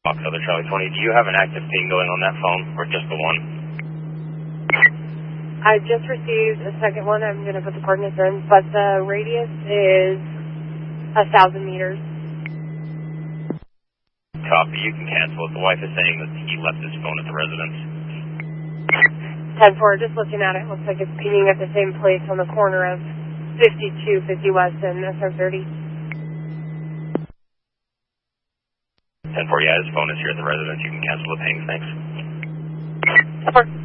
Other Charlie 20, do you have an active ping going on that phone, or just the one? I just received a second one. I'm going to put the coordinates in, but the radius is 1,000 meters. Copy, you can cancel it. The wife is saying that he left his phone at the residence. 10-4, just looking at it, looks like it's pinging at the same place on the corner of 52, 50 West and SR30. 10-4, yeah, his phone is here at the residence. You can cancel the ping, thanks. 10-4.